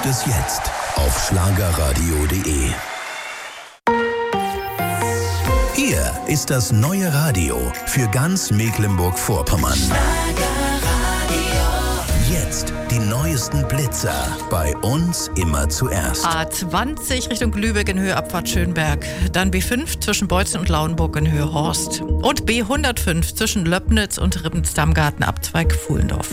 Bis jetzt auf schlagerradio.de. Hier ist das neue Radio für ganz Mecklenburg-Vorpommern. Jetzt die neuesten Blitzer. Bei uns immer zuerst. A20 Richtung Lübeck in Höhe Abfahrt Schönberg. Dann B5 zwischen Beutzen und Lauenburg in Höhe Horst. Und B105 zwischen Löbnitz und Rippens-Dammgarten Abzweig Fuhlendorf.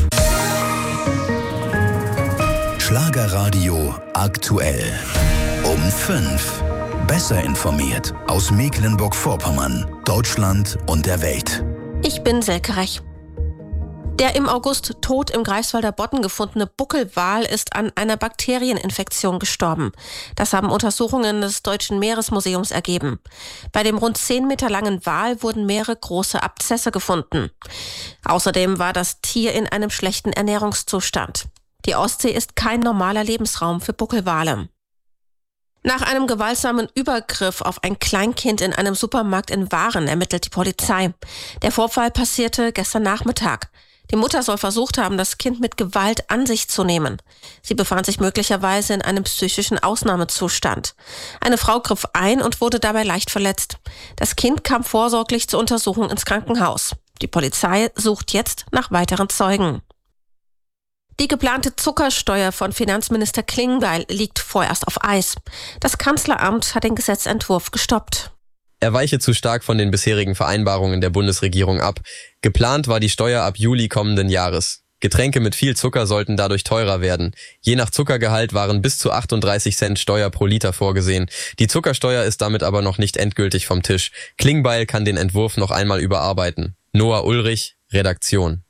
Schlagerradio aktuell. Um 5. Besser informiert aus Mecklenburg-Vorpommern, Deutschland und der Welt. Ich bin Silke Rech. Der im August tot im Greifswalder Bodden gefundene Buckelwal ist an einer Bakterieninfektion gestorben. Das haben Untersuchungen des Deutschen Meeresmuseums ergeben. Bei dem rund 10 Meter langen Wal wurden mehrere große Abszesse gefunden. Außerdem war das Tier in einem schlechten Ernährungszustand. Die Ostsee ist kein normaler Lebensraum für Buckelwale. Nach einem gewaltsamen Übergriff auf ein Kleinkind in einem Supermarkt in Waren ermittelt die Polizei. Der Vorfall passierte gestern Nachmittag. Die Mutter soll versucht haben, das Kind mit Gewalt an sich zu nehmen. Sie befand sich möglicherweise in einem psychischen Ausnahmezustand. Eine Frau griff ein und wurde dabei leicht verletzt. Das Kind kam vorsorglich zur Untersuchung ins Krankenhaus. Die Polizei sucht jetzt nach weiteren Zeugen. Die geplante Zuckersteuer von Finanzminister Klingbeil liegt vorerst auf Eis. Das Kanzleramt hat den Gesetzentwurf gestoppt. Er weiche zu stark von den bisherigen Vereinbarungen der Bundesregierung ab. Geplant war die Steuer ab Juli kommenden Jahres. Getränke mit viel Zucker sollten dadurch teurer werden. Je nach Zuckergehalt waren bis zu 38 Cent Steuer pro Liter vorgesehen. Die Zuckersteuer ist damit aber noch nicht endgültig vom Tisch. Klingbeil kann den Entwurf noch einmal überarbeiten. Noah Ulrich, Redaktion.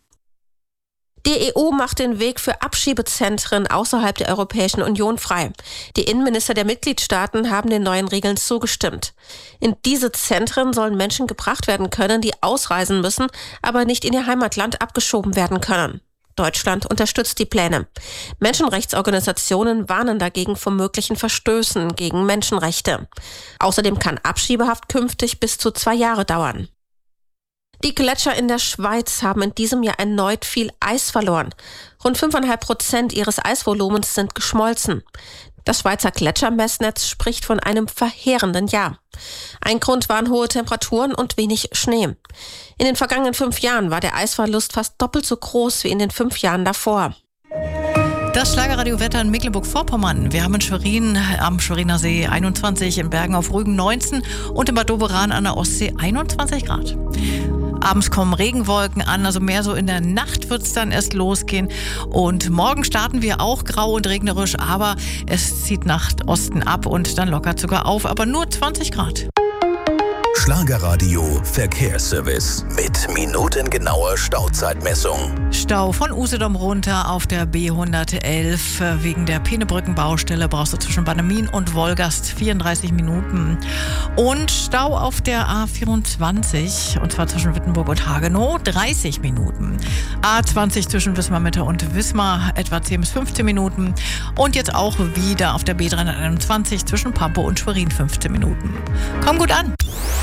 Die EU macht den Weg für Abschiebezentren außerhalb der Europäischen Union frei. Die Innenminister der Mitgliedstaaten haben den neuen Regeln zugestimmt. In diese Zentren sollen Menschen gebracht werden können, die ausreisen müssen, aber nicht in ihr Heimatland abgeschoben werden können. Deutschland unterstützt die Pläne. Menschenrechtsorganisationen warnen dagegen vor möglichen Verstößen gegen Menschenrechte. Außerdem kann Abschiebehaft künftig bis zu 2 Jahre dauern. Die Gletscher in der Schweiz haben in diesem Jahr erneut viel Eis verloren. Rund 5,5% ihres Eisvolumens sind geschmolzen. Das Schweizer Gletschermessnetz spricht von einem verheerenden Jahr. Ein Grund waren hohe Temperaturen und wenig Schnee. In den vergangenen 5 Jahren war der Eisverlust fast doppelt so groß wie in den 5 Jahren davor. Das Schlagerradio-Wetter in Mecklenburg-Vorpommern. Wir haben in Schwerin am Schweriner See 21, in Bergen auf Rügen 19 und in Bad Doberan an der Ostsee 21 Grad. Abends kommen Regenwolken an, also mehr so in der Nacht wird es dann erst losgehen. Und morgen starten wir auch grau und regnerisch, aber es zieht nach Osten ab und dann lockert sogar auf, aber nur 20 Grad. Schlagerradio Verkehrsservice mit minutengenauer Stauzeitmessung. Stau von Usedom runter auf der B111. Wegen der Penebrückenbaustelle brauchst du zwischen Bannemin und Wolgast 34 Minuten. Und Stau auf der A24, und zwar zwischen Wittenburg und Hagenow, 30 Minuten. A20 zwischen Wismar Mitte und Wismar etwa 10 bis 15 Minuten. Und jetzt auch wieder auf der B321 zwischen Pampe und Schwerin 15 Minuten. Komm gut an!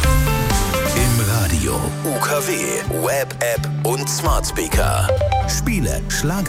Im Radio, UKW, Web-App und Smart Speaker. Spiele Schlager.